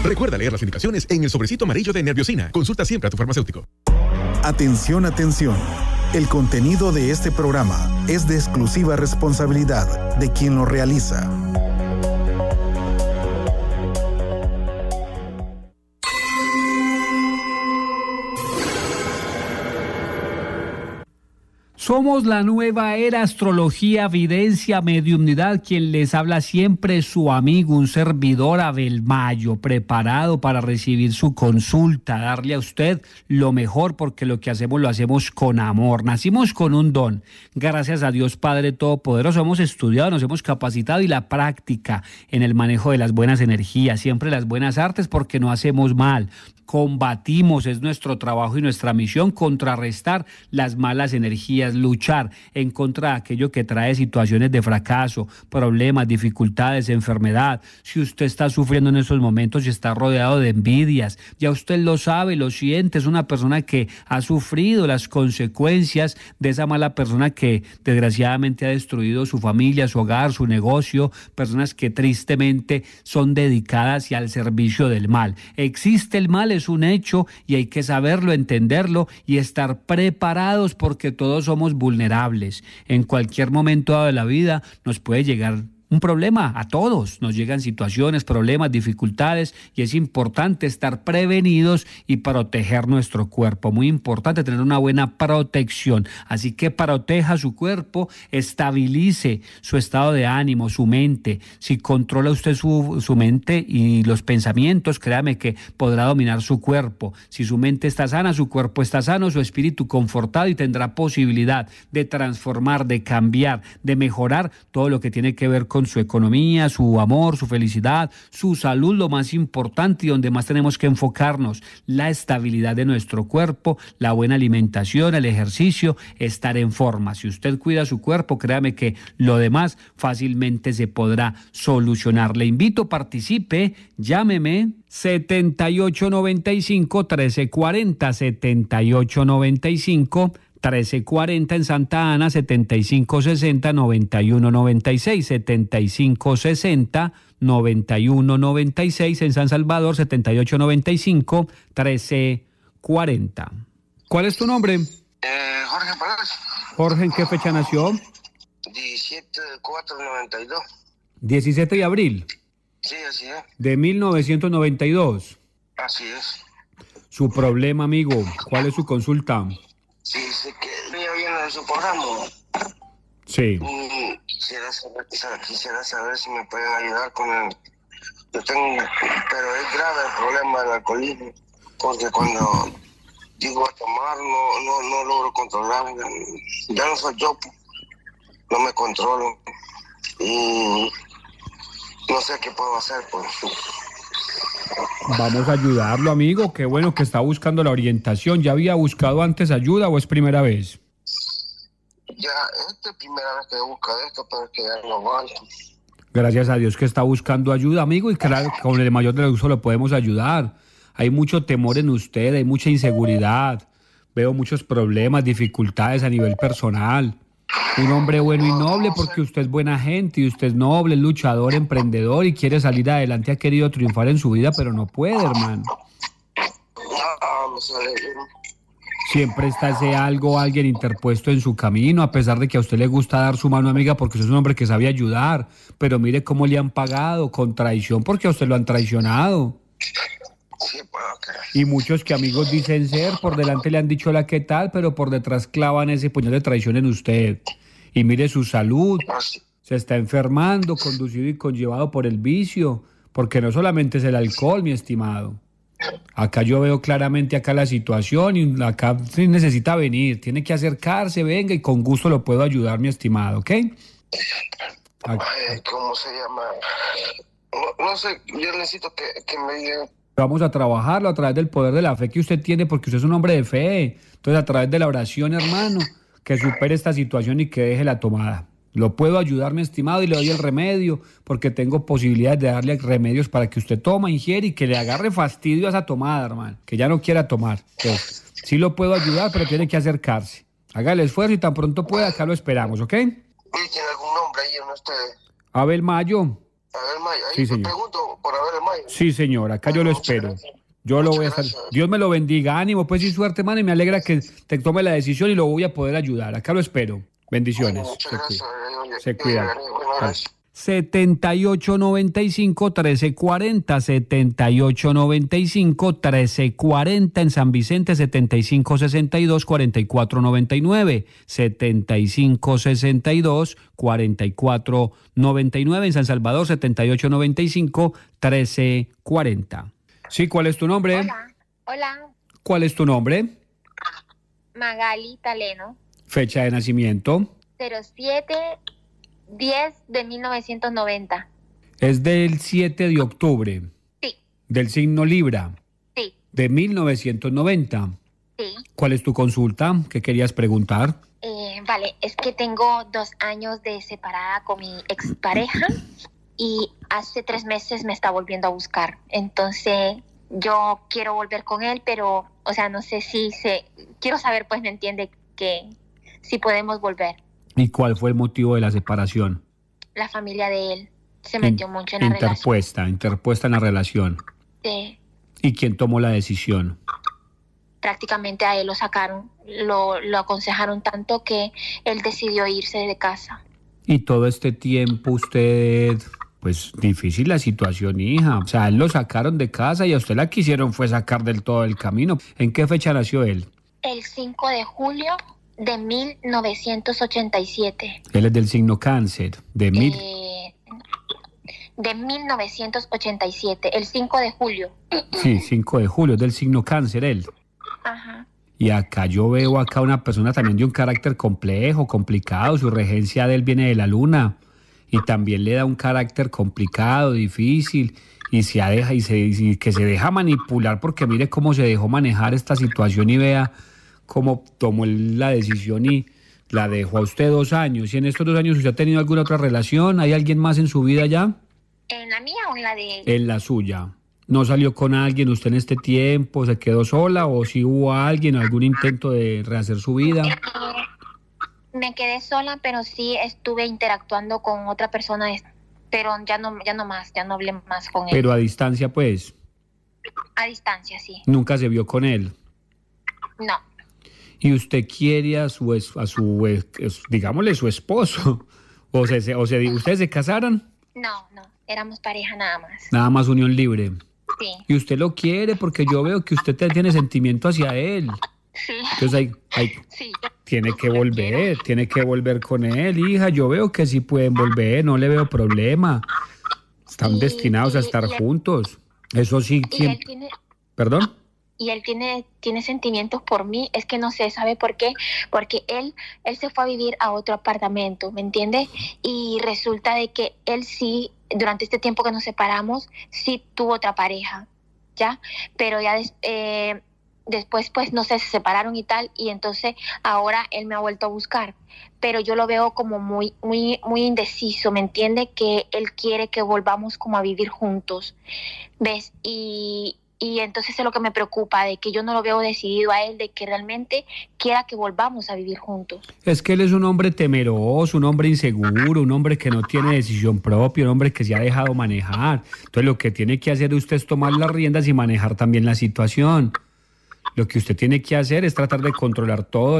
Recuerda leer las indicaciones en el sobrecito amarillo de Nerviosina. Consulta siempre a tu farmacéutico. Atención, atención. El contenido de este programa es de exclusiva responsabilidad de quien lo realiza. Somos la nueva era astrología, videncia, mediumnidad. Quien les habla siempre es su amigo, un servidor Abel Mayo, preparado para recibir su consulta, darle a usted lo mejor, porque lo que hacemos lo hacemos con amor. Nacimos con un don. Gracias a Dios Padre Todopoderoso hemos estudiado, nos hemos capacitado, y la práctica en el manejo de las buenas energías, siempre las buenas artes, porque no hacemos mal. Combatimos, es nuestro trabajo y nuestra misión, contrarrestar las malas energías, luchar en contra de aquello que trae situaciones de fracaso, problemas, dificultades, enfermedad. Si usted está sufriendo en esos momentos y está rodeado de envidias, ya usted lo sabe, lo siente, es una persona que ha sufrido las consecuencias de esa mala persona que desgraciadamente ha destruido su familia, su hogar, su negocio, personas que tristemente son dedicadas y al servicio del mal. Existe el mal, es un hecho, y hay que saberlo, entenderlo y estar preparados, porque todos somos vulnerables. En cualquier momento dado de la vida nos puede llegar un problema, a todos nos llegan situaciones, problemas, dificultades, y es importante estar prevenidos y proteger nuestro cuerpo. Muy importante tener una buena protección. Así que proteja su cuerpo, estabilice su estado de ánimo, su mente. Si controla usted su mente y los pensamientos, créame que podrá dominar su cuerpo. Si su mente está sana, su cuerpo está sano, su espíritu confortado, y tendrá posibilidad de transformar, de cambiar, de mejorar todo lo que tiene que ver con su economía, su amor, su felicidad, su salud, lo más importante y donde más tenemos que enfocarnos, la estabilidad de nuestro cuerpo, la buena alimentación, el ejercicio, estar en forma. Si usted cuida su cuerpo, créame que lo demás fácilmente se podrá solucionar. Le invito, participe, llámeme 7895-1340, 7895-1340 en Santa Ana, 7560-9196, 7560-9196 en San Salvador, 7895-1340. ¿Cuál es tu nombre? Jorge Palacio. Jorge, ¿en qué fecha nació? 17/4/92. 17 de abril. Sí, así es. De 1992. Así es. Su problema, amigo, ¿cuál es su consulta? Sí, sé que veía bien en su programa. Sí. Quisiera saber si me pueden ayudar con el... Yo tengo, pero es grave el problema del alcoholismo, porque cuando digo a tomar no logro controlar. Ya no soy yo, no me controlo y no sé qué puedo hacer. Pues. Vamos a ayudarlo, amigo. Qué bueno que está buscando la orientación. ¿Ya había buscado antes ayuda o es primera vez? Ya, esta es primera vez que busco esto, pero que ya no aguanto. Gracias a Dios que está buscando ayuda, amigo, y claro, con el mayor de los gustos lo podemos ayudar. Hay mucho temor en usted, hay mucha inseguridad. Veo muchos problemas, dificultades a nivel personal. Un hombre bueno y noble, porque usted es buena gente y usted es noble, luchador, emprendedor y quiere salir adelante, ha querido triunfar en su vida, pero no puede, hermano. No me sale bien. Siempre está ese algo, alguien interpuesto en su camino, a pesar de que a usted le gusta dar su mano amiga porque usted es un hombre que sabe ayudar, pero mire cómo le han pagado, con traición, porque a usted lo han traicionado. Sí, pues, okay. Y muchos que amigos dicen ser, por delante le han dicho la qué tal, pero por detrás clavan ese puñal de traición en usted. Y mire su salud, se está enfermando, conducido y conllevado por el vicio, porque no solamente es el alcohol, mi estimado. Acá yo veo claramente acá la situación y acá sí necesita venir, tiene que acercarse, venga, y con gusto lo puedo ayudar, mi estimado, ¿ok? ¿Cómo se llama? No sé, yo necesito que me digan. Vamos a trabajarlo a través del poder de la fe que usted tiene, porque usted es un hombre de fe. Entonces, a través de la oración, hermano, que supere esta situación y que deje la tomada. Lo puedo ayudar, mi estimado, y le doy el remedio, porque tengo posibilidades de darle remedios para que usted toma, ingiere y que le agarre fastidio a esa tomada, hermano, que ya no quiera tomar. Entonces, sí lo puedo ayudar, pero tiene que acercarse. Haga el esfuerzo y tan pronto pueda, acá lo esperamos, ¿ok? ¿Tiene algún nombre ahí en ustedes? Abel Mayo. Abel Mayo. Ahí Sí, señor. pregunto por Abel Mayo. Sí, señor, acá yo lo Muchas espero. gracias. Yo lo Muchas voy a estar. gracias. Dios me lo bendiga. Ánimo, pues, y suerte, hermano, y me alegra que te tome la decisión y lo voy a poder ayudar. Acá lo espero. Bendiciones. Muchas Se gracias. cuida. Se cuida. Bueno, gracias. 7895-1340, 7895-1340 en San Vicente, 7562-4499, 7562-4499 en San Salvador, 7895-1340. Sí, ¿cuál es tu nombre? Hola, hola, ¿Cuál es tu nombre? Magali Taleno, Fecha de nacimiento. 07-10 de 1990. Es del 7 de octubre, Sí, del signo Libra, sí, de 1990. sí. ¿Cuál es tu consulta? ¿Qué querías preguntar? Vale, es que tengo 2 años de separada con mi expareja y hace 3 meses me está volviendo a buscar. Entonces, yo quiero volver con él, pero, o sea, no sé si quiero saber, pues, ¿me entiende? Que si podemos volver. ¿Y cuál fue el motivo de la separación? La familia de él se metió mucho en la relación. Interpuesta en la relación. Sí. ¿Y quién tomó la decisión? Prácticamente a él lo sacaron, lo aconsejaron tanto que él decidió irse de casa. Y todo este tiempo usted, pues difícil la situación, hija. O sea, él lo sacaron de casa y a usted la quisieron fue sacar del todo el camino. ¿En qué fecha nació él? El 5 de julio de 1987. Él es del signo Cáncer, de mil. De 1987, el 5 de julio. Sí, 5 de julio, es del signo Cáncer él. Ajá. Y acá yo veo acá una persona también de un carácter complejo, complicado. Su regencia de él viene de la luna y también le da un carácter complicado, difícil y que se deja manipular porque mire cómo se dejó manejar esta situación y vea cómo tomó la decisión y la dejó a usted 2 años. ¿Y en estos 2 años usted ha tenido alguna otra relación? ¿Hay alguien más en su vida ya? ¿En la mía o en la de él? En la suya. ¿No salió con alguien usted en este tiempo? ¿Se quedó sola o si hubo alguien, algún intento de rehacer su vida? Me quedé sola, pero sí estuve interactuando con otra persona, pero ya no más, ya no hablé más con él. Pero a distancia, pues. A distancia, sí. Nunca se vio con él. No, ¿Y usted quiere digámosle, su esposo? ¿Ustedes se casaron? no, éramos pareja nada más. Nada más unión libre. Sí, Y usted lo quiere porque yo veo que usted tiene sentimiento hacia él. sí, Entonces sí. tiene que volver con él, hija. Yo veo que sí pueden volver, no le veo problema. Están destinados a estar juntos. Eso sí, Y él tiene... ¿Perdón? Y él tiene sentimientos por mí, es que no sé, ¿sabe por qué? Porque él se fue a vivir a otro apartamento, ¿me entiende? Y resulta de que él sí, durante este tiempo que nos separamos, sí tuvo otra pareja, ¿ya? Pero ya después, pues, no sé, se separaron y tal, y entonces ahora él me ha vuelto a buscar. Pero yo lo veo como muy, muy, muy indeciso, ¿me entiende? Que él quiere que volvamos como a vivir juntos, ¿ves? Y entonces es lo que me preocupa, de que yo no lo veo decidido a él, de que realmente quiera que volvamos a vivir juntos. Es que él es un hombre temeroso, un hombre inseguro, un hombre que no tiene decisión propia, un hombre que se ha dejado manejar. Entonces lo que tiene que hacer usted es tomar las riendas y manejar también la situación. Lo que usted tiene que hacer es tratar de controlar todo.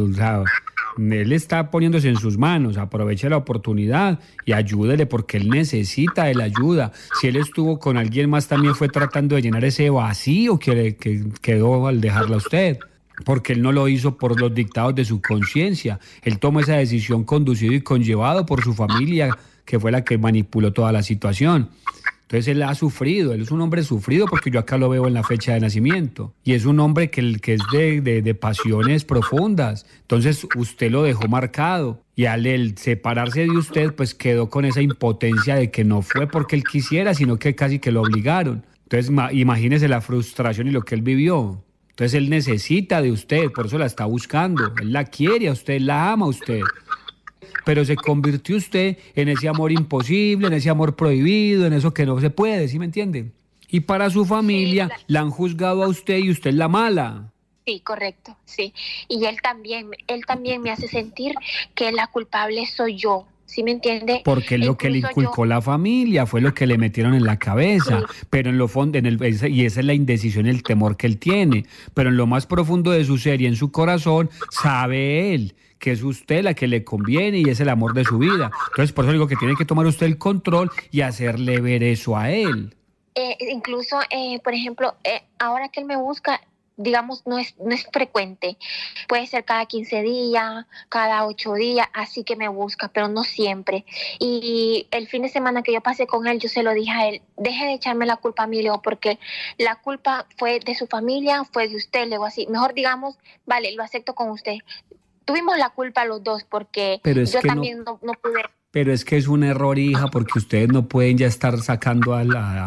Él está poniéndose en sus manos, aproveche la oportunidad y ayúdele porque él necesita de la ayuda. Si él estuvo con alguien más, también fue tratando de llenar ese vacío que quedó al dejarla a usted, porque él no lo hizo por los dictados de su conciencia. Él tomó esa decisión conducido y conllevado por su familia, que fue la que manipuló toda la situación. Entonces él ha sufrido, él es un hombre sufrido porque yo acá lo veo en la fecha de nacimiento. Y es un hombre que es de pasiones profundas. Entonces usted lo dejó marcado. Y al él separarse de usted, pues quedó con esa impotencia de que no fue porque él quisiera, sino que casi que lo obligaron. Entonces imagínese la frustración y lo que él vivió. Entonces él necesita de usted, por eso la está buscando. Él la quiere a usted, la ama a usted. Pero se convirtió usted en ese amor imposible, en ese amor prohibido, en eso que no se puede, ¿sí me entiende? Y para su familia la han juzgado a usted y usted es la mala. Sí, correcto, sí. Y él también me hace sentir que la culpable soy yo, ¿sí me entiende? Porque es lo que le inculcó la familia, fue lo que le metieron en la cabeza, sí. Pero en lo fondo, y esa es la indecisión, el temor que él tiene, pero en lo más profundo de su ser y en su corazón, sabe él que es usted la que le conviene y es el amor de su vida. Entonces, por eso digo que tiene que tomar usted el control y hacerle ver eso a él. Incluso, por ejemplo, ahora que él me busca, digamos, no es frecuente. Puede ser cada 15 días, cada 8 días, así que me busca, pero no siempre. Y el fin de semana que yo pasé con él, yo se lo dije a él, deje de echarme la culpa a mí, Leo, porque la culpa fue de su familia, fue de usted, Leo, así. Mejor digamos, vale, lo acepto con usted. Tuvimos la culpa los dos porque yo también no pude. Pero es que es un error, hija, porque ustedes no pueden ya estar sacando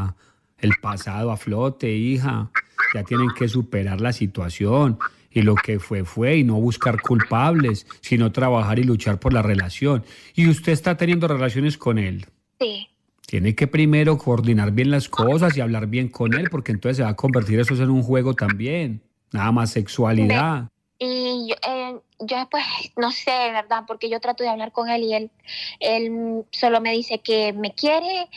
el pasado a flote, hija. Ya tienen que superar la situación y lo que fue y no buscar culpables, sino trabajar y luchar por la relación. Y usted está teniendo relaciones con él. Sí. Tiene que primero coordinar bien las cosas y hablar bien con él, porque entonces se va a convertir eso en un juego también. Nada más sexualidad. Y yo pues no sé, ¿verdad? Porque yo trato de hablar con él y él solo me dice que me quiere.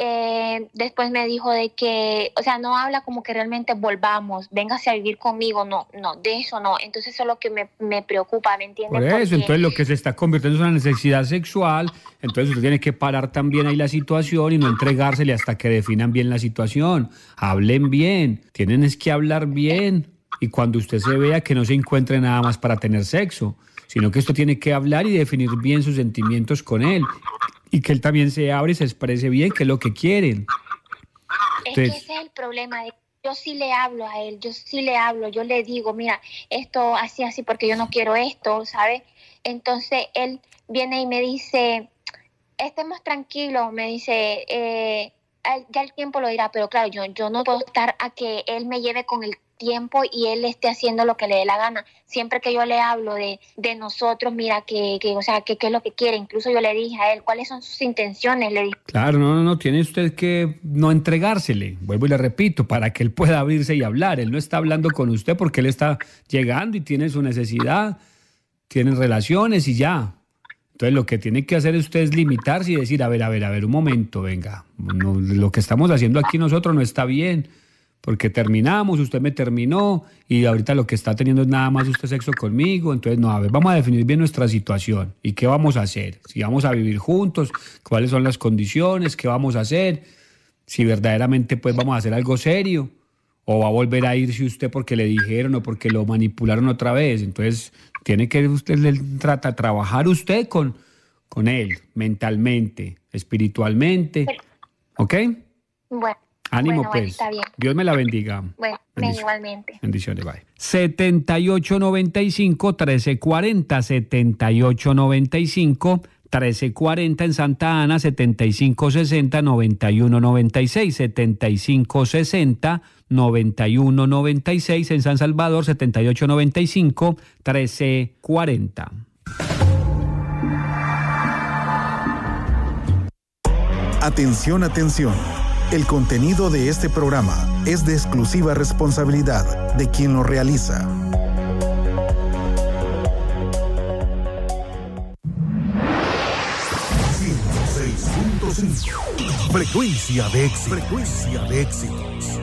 Después me dijo de que, o sea, no habla como que realmente volvamos, véngase a vivir conmigo, no, de eso no. Entonces eso es lo que me preocupa, ¿me entiendes? Por eso, entonces lo que se está convirtiendo es una necesidad sexual, entonces usted tiene que parar también ahí la situación y no entregársele hasta que definan bien la situación. Hablen bien, tienen es que hablar bien. Y cuando usted se vea que no se encuentre nada más para tener sexo, sino que esto tiene que hablar y definir bien sus sentimientos con él. Y que él también se abre y se exprese bien, que es lo que quieren. Entonces, ese es el problema. Yo sí le hablo a él, yo le digo, mira, esto así, porque yo no quiero esto, ¿sabes? Entonces él viene y me dice, estemos tranquilos, me dice, ya el tiempo lo dirá, pero claro, yo no puedo estar a que él me lleve con el tiempo y él esté haciendo lo que le dé la gana. Siempre que yo le hablo de nosotros, mira, que es lo que quiere. Incluso yo le dije a él, ¿cuáles son sus intenciones? Le dije. Claro, no, tiene usted que no entregársele, vuelvo y le repito, para que él pueda abrirse y hablar. Él no está hablando con usted porque él está llegando y tiene su necesidad, tienen relaciones y ya. Entonces lo que tiene que hacer usted es limitarse y decir, a ver, un momento, venga, no, lo que estamos haciendo aquí nosotros no está bien. Porque terminamos, usted me terminó y ahorita lo que está teniendo es nada más usted sexo conmigo. Entonces, no, a ver, vamos a definir bien nuestra situación y qué vamos a hacer. Si vamos a vivir juntos, cuáles son las condiciones, qué vamos a hacer. Si verdaderamente pues vamos a hacer algo serio o va a volver a irse usted porque le dijeron o porque lo manipularon otra vez. Entonces, tiene que usted trabajar usted con él mentalmente, espiritualmente. ¿Ok? Bueno. Ánimo, pues. Está bien. Dios me la bendiga. Bueno, igualmente. Bendiciones, bye. 7895-1340, 7895-1340 en Santa Ana, 7560-9196, 7560-9196 en San Salvador, 7895-1340. Atención. El contenido de este programa es de exclusiva responsabilidad de quien lo realiza. Frecuencia de éxitos.